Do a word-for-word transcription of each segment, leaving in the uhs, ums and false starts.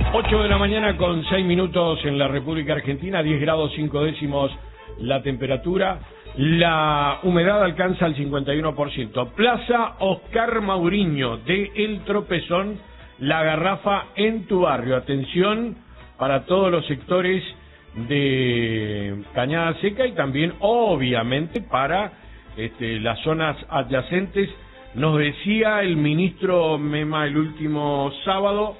ocho de la mañana con seis minutos en la República Argentina, diez grados cinco décimos la temperatura, la humedad alcanza el cincuenta y uno por ciento. Plaza Oscar Mauriño de El Tropezón, la garrafa en tu barrio. Atención para todos los sectores de Cañada Seca y también obviamente para este, las zonas adyacentes. Nos decía el ministro Mema el último sábado,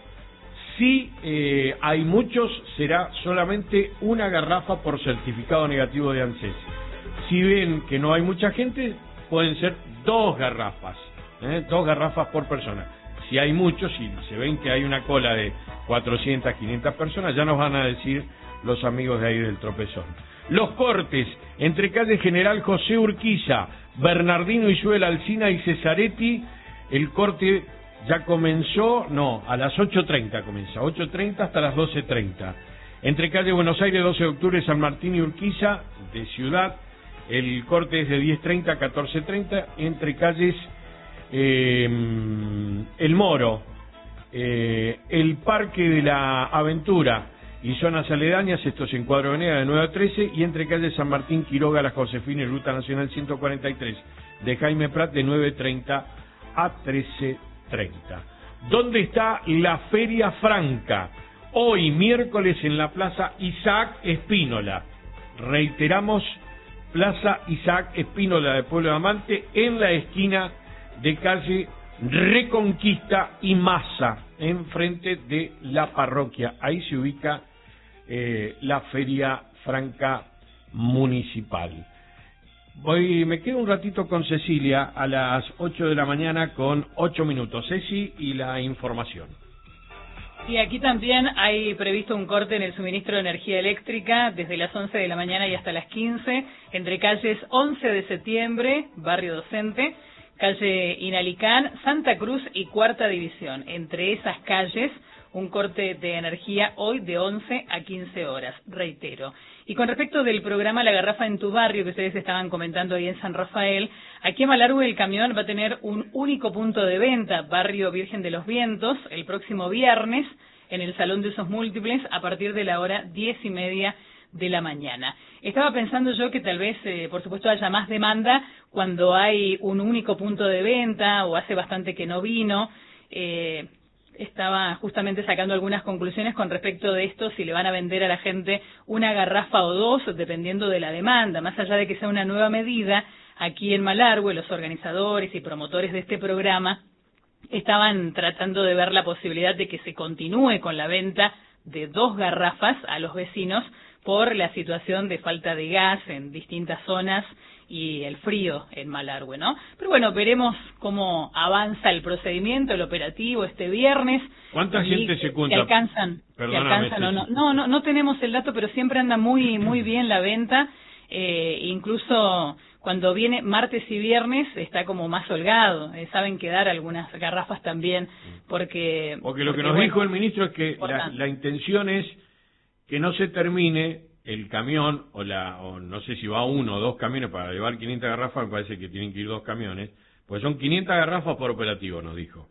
si eh, hay muchos, será solamente una garrafa por certificado negativo de ANSES. Si ven que no hay mucha gente, pueden ser dos garrafas, ¿eh? dos garrafas por persona. Si hay muchos, si se ven que hay una cola de cuatrocientas, quinientas personas, ya nos van a decir los amigos de ahí del Tropezón. Los cortes entre calle General José Urquiza, Bernardino Isuel, Alsina y Cesaretti, el corte ya comenzó, no, a las ocho treinta comienza, ocho treinta hasta las doce treinta. Entre calle Buenos Aires, doce de octubre, San Martín y Urquiza, de Ciudad, el corte es de diez treinta a catorce treinta. Entre calles eh, El Moro, eh, el Parque de la Aventura y zonas aledañas, estos en Cuadro Venega de nueve a trece, y entre calles San Martín, Quiroga, Las Josefina y Ruta Nacional ciento cuarenta y tres de Jaime Prat de nueve treinta a trece treinta. ¿Dónde está la Feria Franca? Hoy, miércoles, en la Plaza Isaac Espínola. Reiteramos, Plaza Isaac Espínola de Pueblo de Amante, en la esquina de calle Reconquista y Maza, enfrente de la parroquia. Ahí se ubica eh, la Feria Franca Municipal. Voy, me quedo un ratito con Cecilia a las ocho de la mañana con ocho minutos. Ceci y la información. Y aquí también hay previsto un corte en el suministro de energía eléctrica desde las once de la mañana y hasta las quince, entre calles once de septiembre, Barrio Docente, calle Inalicán, Santa Cruz y Cuarta División. Entre esas calles, un corte de energía hoy de once a quince horas, reitero. Y con respecto del programa La Garrafa en tu Barrio, que ustedes estaban comentando ahí en San Rafael, aquí en Malargüe el camión va a tener un único punto de venta, Barrio Virgen de los Vientos, el próximo viernes, en el Salón de Usos Múltiples, a partir de la hora diez y media de la mañana. Estaba pensando yo que tal vez, eh, por supuesto, haya más demanda cuando hay un único punto de venta o hace bastante que no vino. Eh, estaba justamente sacando algunas conclusiones con respecto de esto, si le van a vender a la gente una garrafa o dos, dependiendo de la demanda. Más allá de que sea una nueva medida, aquí en Malargüe los organizadores y promotores de este programa estaban tratando de ver la posibilidad de que se continúe con la venta de dos garrafas a los vecinos por la situación de falta de gas en distintas zonas y el frío en Malargüe, ¿no? Pero bueno, veremos cómo avanza el procedimiento, el operativo este viernes. ¿Cuánta gente se cuenta? Si alcanzan, si alcanzan o no. No, no, no tenemos el dato, pero siempre anda muy, muy bien la venta. Eh, incluso cuando viene martes y viernes está como más holgado. Eh, saben quedar algunas garrafas también, porque... Porque lo porque, que nos bueno, dijo el ministro es que la, la intención es que no se termine el camión, o la o no sé si va uno o dos camiones para llevar quinientas garrafas, me parece que tienen que ir dos camiones, pues son quinientas garrafas por operativo, nos dijo.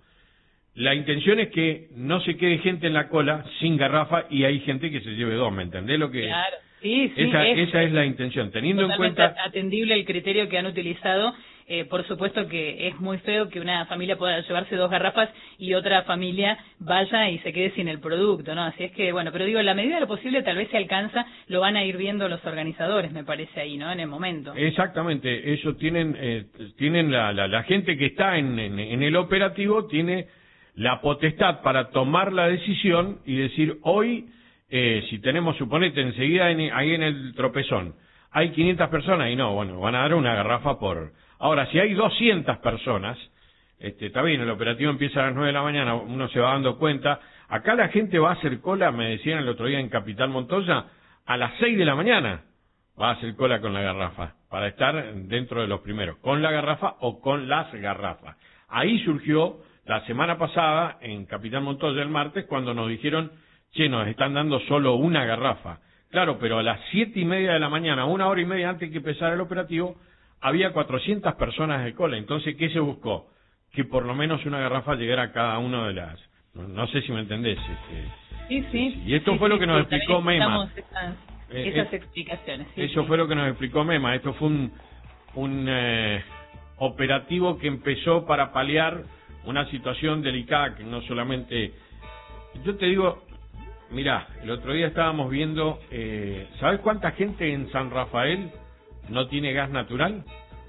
La intención es que no se quede gente en la cola sin garrafa y hay gente que se lleve dos, ¿me entendés lo que...? Claro, sí, sí. Esa es, esa es la es intención, teniendo en totalmente cuenta... atendible el criterio que han utilizado. Eh, por supuesto que es muy feo que una familia pueda llevarse dos garrafas y otra familia vaya y se quede sin el producto, ¿no? Así es que, bueno, pero digo, en la medida de lo posible tal vez se alcanza, lo van a ir viendo los organizadores, me parece ahí, ¿no? En el momento. Exactamente, ellos tienen, eh, tienen la, la, la gente que está en, en, en el operativo tiene la potestad para tomar la decisión y decir, hoy, eh, si tenemos, suponete, enseguida en, ahí en el Tropezón, hay quinientas personas y no, bueno, van a dar una garrafa por... Ahora, si hay doscientas personas, este, está bien, el operativo empieza a las nueve de la mañana, uno se va dando cuenta. Acá la gente va a hacer cola, me decían el otro día en Capital Montoya, a las seis de la mañana va a hacer cola con la garrafa, para estar dentro de los primeros, con la garrafa o con las garrafas. Ahí surgió la semana pasada, en Capital Montoya el martes, cuando nos dijeron, che, nos están dando solo una garrafa. Claro, pero a las siete y media de la mañana, una hora y media antes que empezara el operativo, había cuatrocientas personas de cola. Entonces, ¿qué se buscó? Que por lo menos una garrafa llegara a cada uno de las... No, no sé si me entendés. Este, Sí, sí. Y esto sí, fue sí, lo que nos sí, explicó Mema. Esas, eh, esas eh, explicaciones. Sí, eso sí. fue lo que nos explicó Mema. Esto fue un, un eh, operativo que empezó para paliar una situación delicada que no solamente... Yo te digo, mirá, el otro día estábamos viendo, eh, ¿sabes cuánta gente en San Rafael no tiene gas natural?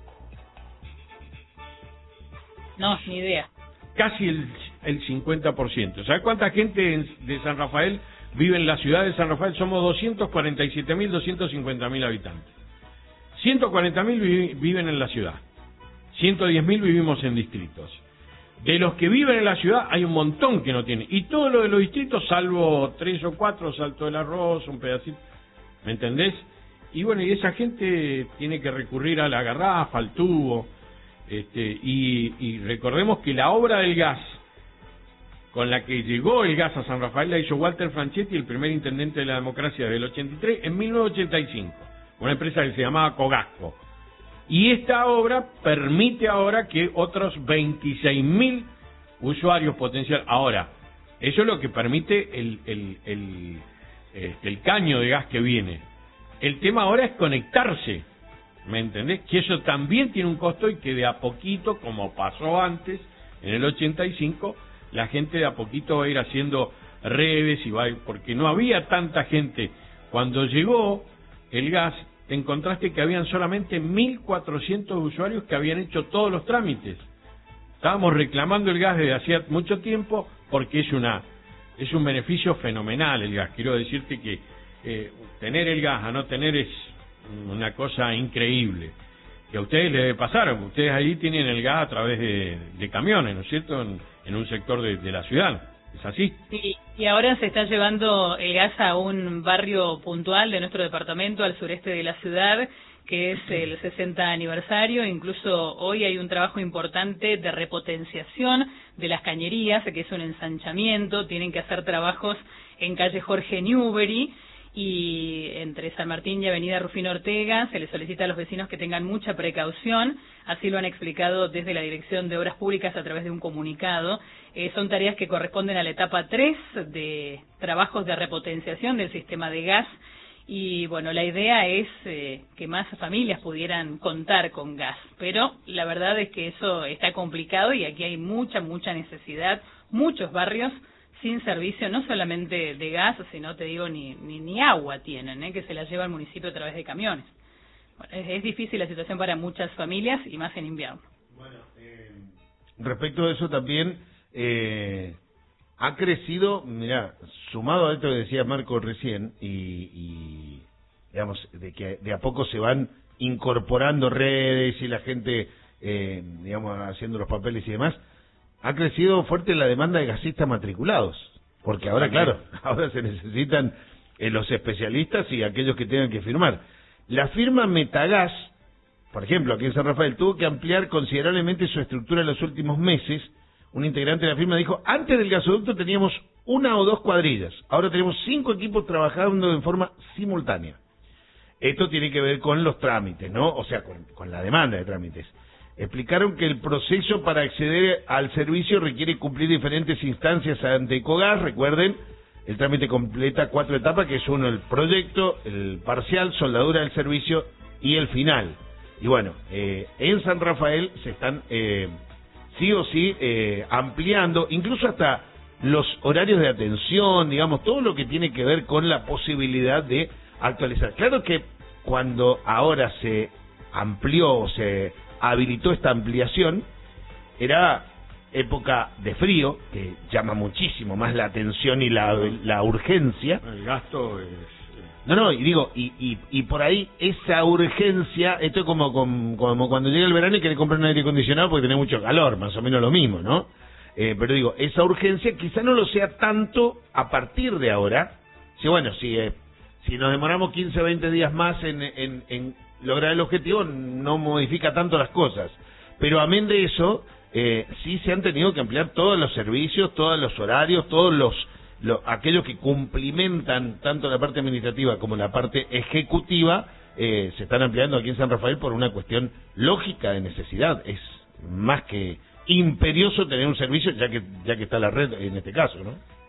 No, ni idea. Casi el, el cincuenta por ciento. ¿Sabes cuánta gente en, de San Rafael vive en la ciudad de San Rafael? Somos doscientos cuarenta y siete mil doscientos cincuenta mil habitantes. ciento cuarenta mil vi, viven en la ciudad. ciento diez mil vivimos en distritos. De los que viven en la ciudad hay un montón que no tienen. Y todo lo de los distritos, salvo tres o cuatro, Salto del Arroz, un pedacito. ¿Me entendés? Y bueno, y esa gente tiene que recurrir a la garrafa, al tubo. Este, y, y recordemos que la obra del gas, con la que llegó el gas a San Rafael, la hizo Walter Franchetti, el primer intendente de la democracia del ochenta y tres, en mil novecientos ochenta y cinco. Una empresa que se llamaba Cogasco. Y esta obra permite ahora que otros veintiséis mil usuarios potenciales... Ahora, eso es lo que permite el, el, el, el, el caño de gas que viene. El tema ahora es conectarse, ¿me entendés? Que eso también tiene un costo y que de a poquito, como pasó antes, en el ochenta y cinco, la gente de a poquito va a ir haciendo redes y va a ir, porque no había tanta gente. Cuando llegó el gas, te encontraste que habían solamente mil cuatrocientos usuarios que habían hecho todos los trámites. Estábamos reclamando el gas desde hacía mucho tiempo porque es una es un beneficio fenomenal el gas. Quiero decirte que eh, tener el gas a no tener es una cosa increíble. Que a ustedes les debe pasar, ustedes ahí tienen el gas a través de, de camiones, ¿no es cierto?, en, en un sector de, de la ciudad. ¿Es así? Sí, y ahora se está llevando el gas a un barrio puntual de nuestro departamento, al sureste de la ciudad, que es el sesenta aniversario. Incluso hoy hay un trabajo importante de repotenciación de las cañerías, que es un ensanchamiento. Tienen que hacer trabajos en calle Jorge Newbery, y entre San Martín y Avenida Rufino Ortega. Se les solicita a los vecinos que tengan mucha precaución, así lo han explicado desde la Dirección de Obras Públicas a través de un comunicado. Eh, son tareas que corresponden a la etapa tres de trabajos de repotenciación del sistema de gas, y bueno, la idea es eh, que más familias pudieran contar con gas, pero la verdad es que eso está complicado y aquí hay mucha, mucha necesidad, muchos barrios sin servicio, no solamente de gas, sino te digo, ni, ni, ni agua tienen, ¿eh? que se la lleva al municipio a través de camiones. Bueno, es, es difícil la situación para muchas familias y más en invierno. Bueno, eh, respecto a eso también, eh, ha crecido, mirá, sumado a esto que decía Marco recién, y, y digamos, de que de a poco se van incorporando redes y la gente, eh, digamos, haciendo los papeles y demás, ha crecido fuerte la demanda de gasistas matriculados, porque ahora, claro, ahora se necesitan eh, los especialistas y aquellos que tengan que firmar. La firma Metagas, por ejemplo, aquí en San Rafael, tuvo que ampliar considerablemente su estructura en los últimos meses. Un integrante de la firma dijo, antes del gasoducto teníamos una o dos cuadrillas, ahora tenemos cinco equipos trabajando en forma simultánea. Esto tiene que ver con los trámites, ¿no? O sea, con, con la demanda de trámites. Explicaron que el proceso para acceder al servicio requiere cumplir diferentes instancias ante Ecogas. Recuerden, el trámite completa cuatro etapas, que es uno, el proyecto, el parcial, soldadura del servicio y el final. Y bueno, eh, en San Rafael se están eh, sí o sí eh, ampliando, incluso hasta los horarios de atención, digamos, todo lo que tiene que ver con la posibilidad de actualizar. Claro que cuando ahora se amplió, se habilitó esta ampliación, era época de frío, que llama muchísimo más la atención y la, la urgencia. El gasto es... No, no, y digo, y, y, y por ahí esa urgencia, esto es como, como, como cuando llega el verano y quiere comprar un aire acondicionado porque tiene mucho calor, más o menos lo mismo, ¿no? Eh, pero digo, esa urgencia quizá no lo sea tanto a partir de ahora. Si bueno, si, eh, si nos demoramos quince o veinte días más en, en, en lograr el objetivo, no modifica tanto las cosas. Pero amén de eso, eh, sí se han tenido que ampliar todos los servicios, todos los horarios, todos los, los aquellos que cumplimentan tanto la parte administrativa como la parte ejecutiva, eh, se están ampliando aquí en San Rafael por una cuestión lógica de necesidad. Es más que imperioso tener un servicio, ya que ya que está la red en este caso, ¿no?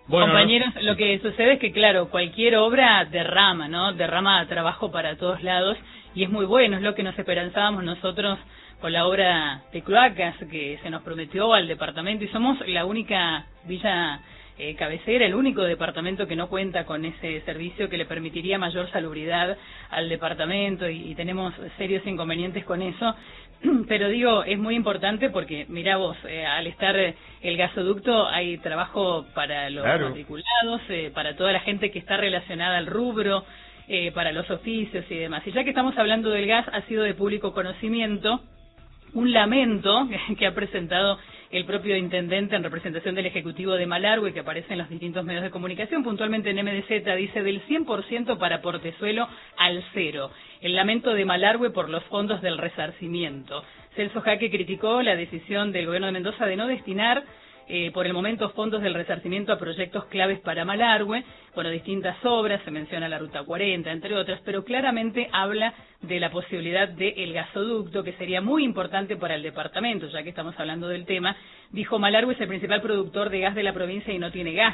Bueno, compañeros, lo que sucede es que, claro, cualquier obra derrama, ¿no? Derrama trabajo para todos lados y es muy bueno, es lo que nos esperanzábamos nosotros con la obra de cloacas que se nos prometió al departamento y somos la única villa eh, cabecera, el único departamento que no cuenta con ese servicio que le permitiría mayor salubridad al departamento y, y tenemos serios inconvenientes con eso. Pero digo, es muy importante porque, mirá vos, eh, al estar eh, el gasoducto hay trabajo para los Claro. matriculados, eh, para toda la gente que está relacionada al rubro, eh, para los oficios y demás. Y ya que estamos hablando del gas, ha sido de público conocimiento un lamento que ha presentado el propio intendente en representación del Ejecutivo de Malargüe, que aparece en los distintos medios de comunicación, puntualmente en M D Z, dice del cien por ciento para Portezuelo al cero. El lamento de Malargüe por los fondos del resarcimiento. Celso Jaque criticó la decisión del gobierno de Mendoza de no destinar eh, por el momento fondos del resarcimiento a proyectos claves para Malargüe, bueno, distintas obras, se menciona la Ruta cuarenta, entre otras, pero claramente habla de la posibilidad del gasoducto, que sería muy importante para el departamento, ya que estamos hablando del tema. Dijo, Malargüe es el principal productor de gas de la provincia y no tiene gas.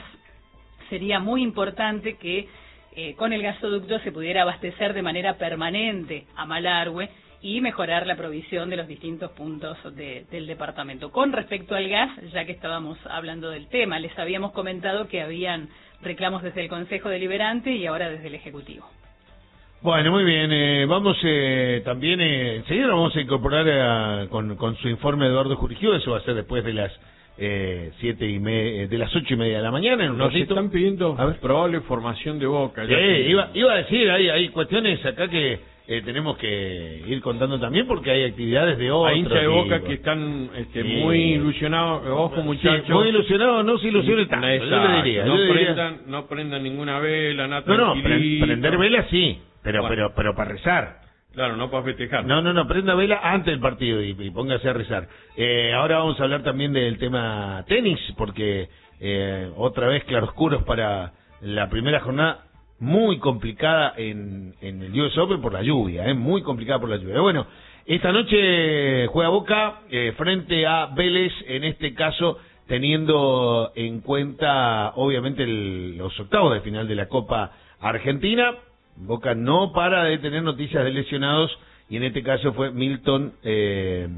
Sería muy importante que eh, con el gasoducto se pudiera abastecer de manera permanente a Malargüe y mejorar la provisión de los distintos puntos de, del departamento. Con respecto al gas, ya que estábamos hablando del tema, les habíamos comentado que habían reclamos desde el Consejo Deliberante y ahora desde el Ejecutivo. Bueno, muy bien. Eh, vamos eh, también, eh, enseguida vamos a incorporar a, con, con su informe Eduardo Jurigio, eso va a ser después de las eh, siete y me, de las ocho y media de la mañana, en un Nos ratito. están pidiendo probable formación de Boca. Sí, ya que- iba, iba a decir, hay, hay cuestiones acá que eh, tenemos que ir contando también porque hay actividades de otros. Hay hinchas de Boca tipo. que están este, Sí. muy ilusionados. Ojo, muchachos. Sí, muy ilusionado, no se ilusione tanto, yo Exacto. le diría. No, yo le diría- prendan, no prendan ninguna vela, nada no, no, pre- tranquilito. prender vela sí, pero, Bueno. pero, pero para rezar. Claro, no para festejar. No, no, no, prenda vela antes del partido y, y póngase a rezar. Eh, ahora vamos a hablar también del tema tenis, porque eh, otra vez claroscuros para la primera jornada, muy complicada en, en el U S Open por la lluvia, eh, muy complicada por la lluvia. Bueno, esta noche juega Boca eh, frente a Vélez, en este caso teniendo en cuenta obviamente el, los octavos de final de la Copa Argentina. Boca no para de tener noticias de lesionados y en este caso fue Milton, eh,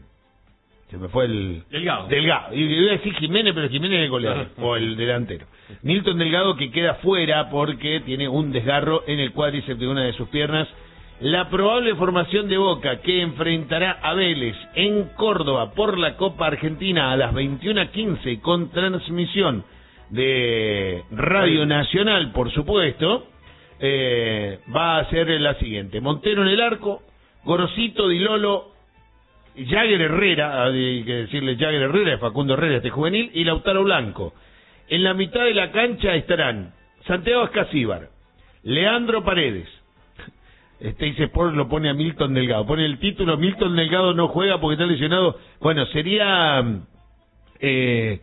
se me fue el... Delgado. Delgado. Y iba a decir Jiménez, pero Jiménez es el goleador, o el delantero. Milton Delgado que queda fuera porque tiene un desgarro en el cuádriceps de una de sus piernas. La probable formación de Boca que enfrentará a Vélez en Córdoba por la Copa Argentina a las veintiuna quince con transmisión de Radio Nacional, por supuesto. Eh, va a ser la siguiente: Montero en el arco, Gorosito, Di Lolo, Jagger Herrera, hay que decirle Jagger Herrera, Facundo Herrera, este juvenil, y Lautaro Blanco. En la mitad de la cancha estarán Santiago Escasíbar, Leandro Paredes. Este dice por lo pone a Milton Delgado, pone el título, Milton Delgado no juega porque está lesionado. Bueno, sería eh,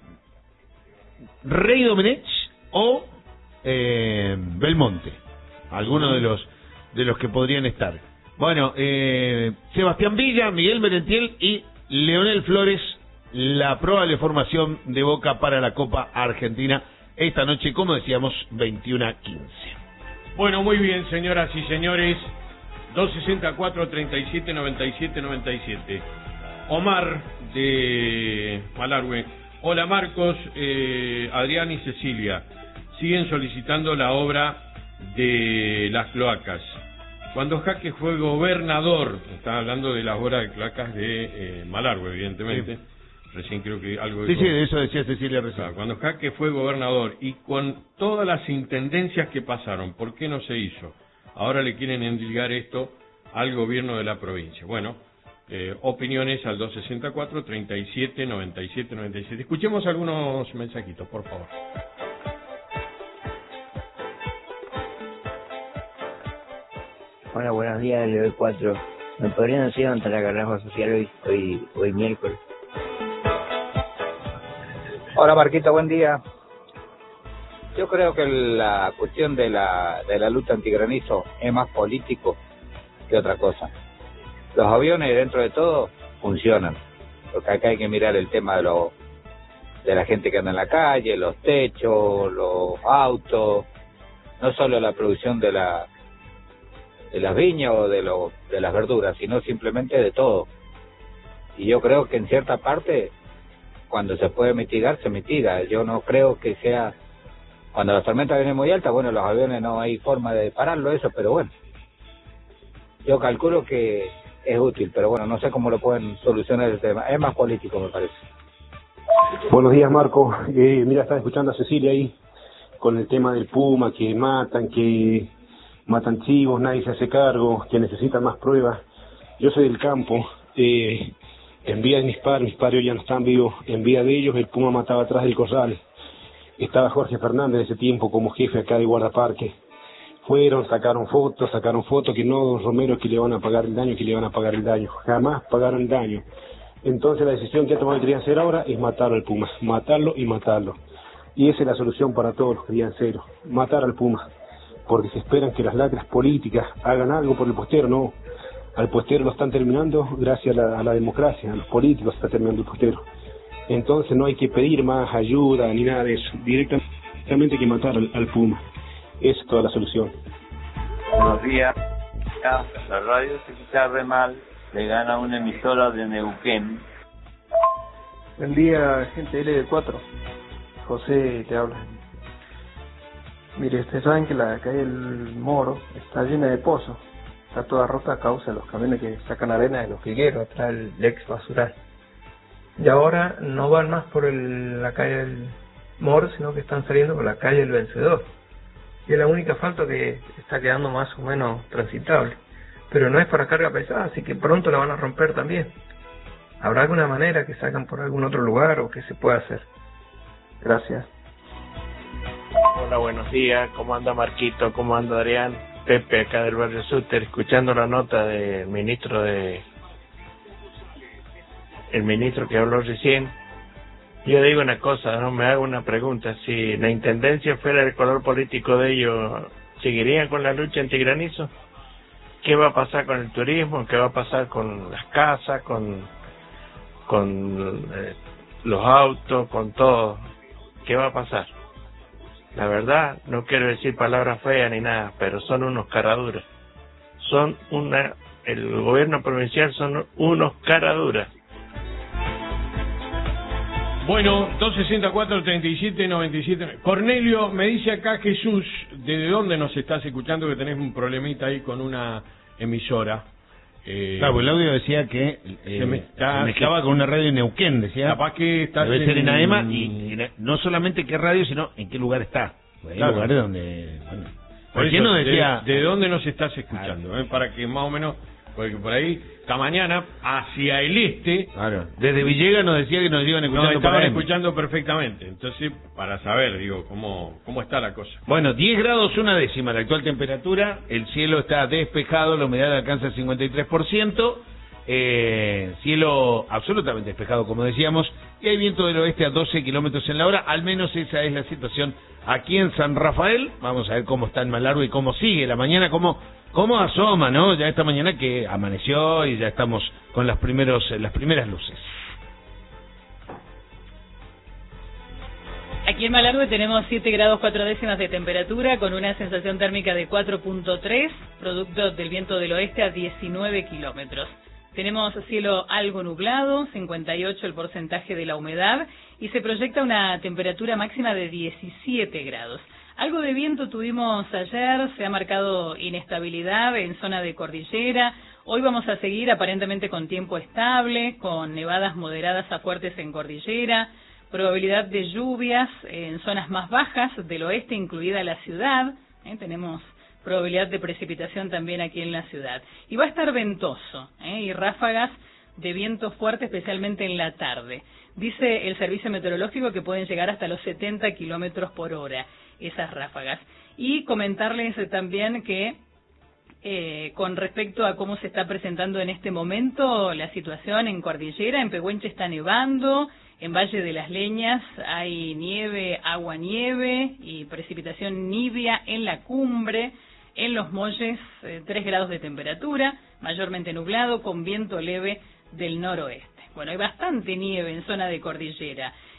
Rey Domenech o eh, Belmonte, alguno de los de los que podrían estar. Bueno, eh, Sebastián Villa, Miguel Merentiel y Leonel Flores, la probable formación de Boca para la Copa Argentina esta noche, como decíamos, veintiuna quince. Bueno, muy bien, señoras y señores. dos sesenta y cuatro, treinta y siete, noventa y siete, noventa y siete. Omar de Malargüe. Hola Marcos, eh, Adrián y Cecilia. Siguen solicitando la obra de las cloacas. Cuando Jaque fue gobernador, está hablando de las obras de cloacas de eh, Malargüe, evidentemente. Sí. Recién creo que algo Sí, de sí, de eso decía Cecilia recién. Claro, cuando Jaque fue gobernador y con todas las intendencias que pasaron, ¿por qué no se hizo? Ahora le quieren endilgar esto al gobierno de la provincia. Bueno, eh, opiniones al dos sesenta y cuatro, treinta y siete, noventa y siete, noventa y siete. Escuchemos algunos mensajitos, por favor. Hola, buenos días, le doy cuatro. ¿Me podrían decir dónde está la garrafa social hoy, hoy, hoy miércoles? Hola Marquito, buen día. Yo creo que la cuestión de la de la lucha antigranizo es más político que otra cosa. Los aviones, dentro de todo, funcionan. Porque acá hay que mirar el tema de los de la gente que anda en la calle, los techos, los autos, no solo la producción de la de las viñas o de los de las verduras, sino simplemente de todo. Y yo creo que en cierta parte, cuando se puede mitigar, se mitiga. Yo no creo que sea, cuando la tormenta viene muy alta, bueno, los aviones no hay forma de pararlo, eso, pero bueno, yo calculo que es útil, pero bueno, no sé cómo lo pueden solucionar el tema. Es más político, me parece. Buenos días, Marco. Eh, mira, estaba escuchando a Cecilia ahí con el tema del Puma, que matan, que matan chivos, nadie se hace cargo, que necesitan más pruebas. Yo soy del campo, eh, en vía de mis padres, mis padres ya no están vivos, en vía de ellos el Puma mataba atrás del corral. Estaba Jorge Fernández en ese tiempo como jefe acá de guardaparque. Fueron, sacaron fotos, sacaron fotos, que no, don Romero, que le van a pagar el daño, que le van a pagar el daño. Jamás pagaron el daño. Entonces la decisión que ha tomado el criancero ahora es matar al Puma, matarlo y matarlo. Y esa es la solución para todos los crianceros, matar al Puma. Porque se esperan que las lacras políticas hagan algo por el puestero, no. Al puestero lo están terminando gracias a la, a la democracia, a los políticos se está terminando el puestero. Entonces no hay que pedir más ayuda ni nada de eso, directamente hay que matar al, al Puma. Esa es toda la solución. Buenos días. La radio se escucha re mal, le gana una emisora de Neuquén. Buen día, gente de L D cuatro. José te habla. Mire, ustedes saben que la calle del Moro está llena de pozos. Está toda rota a causa de los camiones que sacan arena de los jilgueros atrás del ex basural. Y ahora no van más por el, la calle del Moro, sino que están saliendo por la calle del Vencedor. Y es la única asfalto que está quedando más o menos transitable. Pero no es para carga pesada, así que pronto la van a romper también. ¿Habrá alguna manera que sacan por algún otro lugar o que se pueda hacer? Gracias. Hola, buenos días. ¿Cómo anda Marquito? ¿Cómo anda Adrián? Pepe, acá del barrio Suter, escuchando la nota del ministro de... el ministro que habló recién. Yo digo una cosa, no me hago una pregunta. Si la intendencia fuera el color político de ellos, ¿seguirían con la lucha antigranizo? ¿Qué va a pasar con el turismo? ¿Qué va a pasar con las casas, con, con eh, los autos, con todo? ¿Qué va a pasar? La verdad, no quiero decir palabras feas ni nada, pero son unos caraduras. Son una... el gobierno provincial son unos caraduras. Bueno, dos sesenta y cuatro, treinta y siete, noventa y siete. Cornelio, me dice acá Jesús, ¿desde dónde nos estás escuchando? Que tenés un problemita ahí con una emisora. Eh, claro, el audio decía que eh, se, me está, se mezclaba con una radio en Neuquén, decía. Capaz que está debe ser en AEMA, en... y, y no solamente qué radio, sino en qué lugar está. Hay claro. lugares donde... Bueno, por ¿por qué eso, no decía...? De, ¿De dónde nos estás escuchando? Claro. ¿eh? Para que más o menos... Porque por ahí, esta mañana, hacia el este... Claro. Desde Villegas nos decía que nos iban escuchando. Nos estaban por escuchando perfectamente. Entonces, para saber, digo, cómo, cómo está la cosa. Bueno, diez grados una décima la actual temperatura. El cielo está despejado, la humedad alcanza el cincuenta y tres por ciento. Eh, cielo absolutamente despejado, como decíamos. Y hay viento del oeste a doce kilómetros en la hora. Al menos esa es la situación aquí en San Rafael. Vamos a ver cómo está en Malargüe y cómo sigue la mañana, cómo... ¿Cómo asoma, no? Ya esta mañana que amaneció y ya estamos con las primeros las primeras luces. Aquí en Malargüe tenemos siete grados cuatro décimas de temperatura con una sensación térmica de cuatro punto tres, producto del viento del oeste a diecinueve kilómetros. Tenemos cielo algo nublado, cincuenta y ocho el porcentaje de la humedad y se proyecta una temperatura máxima de diecisiete grados. Algo de viento tuvimos ayer, se ha marcado inestabilidad en zona de cordillera. Hoy vamos a seguir aparentemente con tiempo estable, con nevadas moderadas a fuertes en cordillera, probabilidad de lluvias en zonas más bajas del oeste, incluida la ciudad. ¿eh? Tenemos probabilidad de precipitación también aquí en la ciudad. Y va a estar ventoso, ¿eh? y ráfagas de viento fuerte, especialmente en la tarde. Dice el servicio meteorológico que pueden llegar hasta los setenta kilómetros por hora esas ráfagas. Y comentarles también que eh, con respecto a cómo se está presentando en este momento la situación en cordillera, en Pehuenche está nevando, en Valle de las Leñas hay nieve, agua nieve y precipitación nibia en la cumbre. En Los Molles eh, tres grados de temperatura, mayormente nublado con viento leve del noroeste. Bueno, hay bastante nieve en zona de cordillera.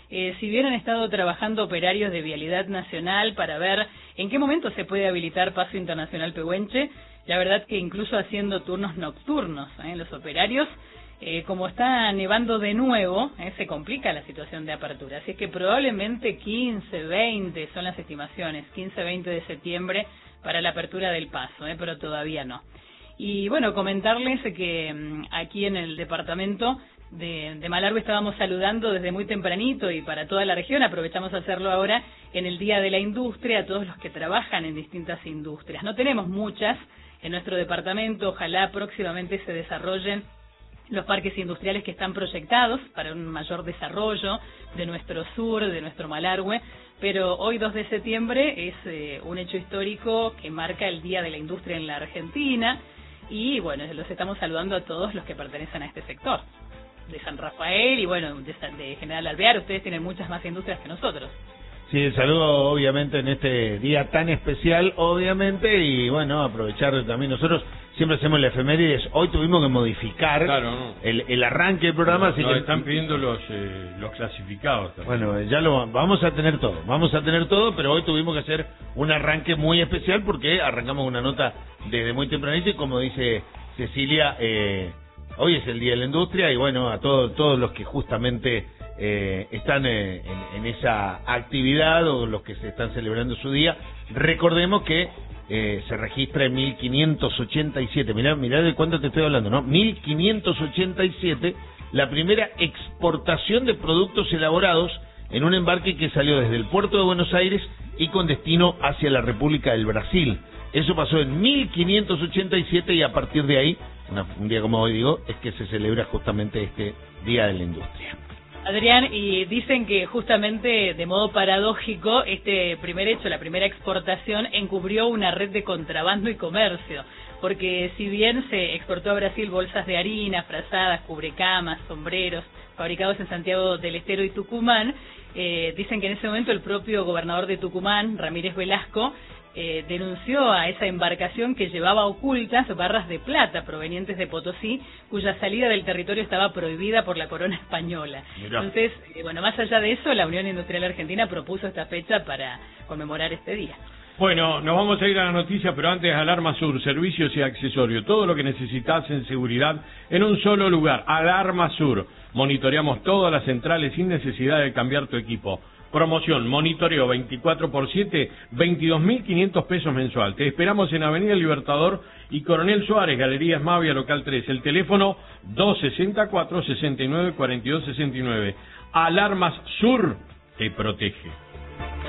Eh, si bien han estado trabajando operarios de Vialidad Nacional para ver en qué momento se puede habilitar Paso Internacional Pehuenche, la verdad que incluso haciendo turnos nocturnos, ¿eh? Los operarios, eh, como está nevando de nuevo, ¿eh? Se complica la situación de apertura. Así que probablemente quince, veinte son las estimaciones, quince, veinte de septiembre para la apertura del paso, ¿eh? Pero todavía no. Y bueno, comentarles que mmm, aquí en el departamento de, de Malargüe estábamos saludando desde muy tempranito y para toda la región, aprovechamos a hacerlo ahora en el Día de la Industria, a todos los que trabajan en distintas industrias. No tenemos muchas en nuestro departamento, ojalá próximamente se desarrollen los parques industriales que están proyectados para un mayor desarrollo de nuestro sur, de nuestro Malargüe, pero hoy dos de septiembre es eh, un hecho histórico que marca el Día de la Industria en la Argentina y bueno, los estamos saludando a todos los que pertenecen a este sector de San Rafael y bueno, de, de General Alvear. Ustedes tienen muchas más industrias que nosotros. Sí, el saludo obviamente en este día tan especial, obviamente, y bueno, aprovechar también nosotros, siempre hacemos la efemérides, hoy tuvimos que modificar claro, no. el, el arranque del programa, no, así no, que están pidiendo los eh, los clasificados también. Bueno, ya lo vamos a tener todo, vamos a tener todo, pero hoy tuvimos que hacer un arranque muy especial porque arrancamos una nota desde muy tempranito y como dice Cecilia, eh, hoy es el Día de la Industria y bueno, a todos todos los que justamente eh, están eh, en, en esa actividad o los que se están celebrando su día, recordemos que eh, se registra en mil quinientos ochenta y siete, mirá, mirá de cuánto te estoy hablando, ¿no? mil quinientos ochenta y siete, la primera exportación de productos elaborados en un embarque que salió desde el puerto de Buenos Aires y con destino hacia la República del Brasil. Eso pasó en mil quinientos ochenta y siete y a partir de ahí, una, un día como hoy digo, es que se celebra justamente este Día de la Industria. Adrián, y dicen que justamente de modo paradójico este primer hecho, la primera exportación, encubrió una red de contrabando y comercio, porque si bien se exportó a Brasil bolsas de harina, frazadas, cubrecamas, sombreros, fabricados en Santiago del Estero y Tucumán, eh, dicen que en ese momento el propio gobernador de Tucumán, Ramírez Velasco, Eh, denunció a esa embarcación que llevaba ocultas barras de plata provenientes de Potosí, cuya salida del territorio estaba prohibida por la corona española. Mirá. Entonces, eh, bueno, más allá de eso, la Unión Industrial Argentina propuso esta fecha para conmemorar este día. Bueno, nos vamos a ir a la noticia, pero antes Alarma Sur, servicios y accesorios, todo lo que necesitas en seguridad en un solo lugar. Alarma Sur, monitoreamos todas las centrales sin necesidad de cambiar tu equipo. Promoción, monitoreo veinticuatro por siete, veintidós mil quinientos pesos mensual. Te esperamos en Avenida Libertador y Coronel Suárez, Galerías Mavia, local tres. El teléfono dos sesenta y cuatro, sesenta y nueve, cuarenta y dos sesenta y nueve. Alarmas Sur te protege.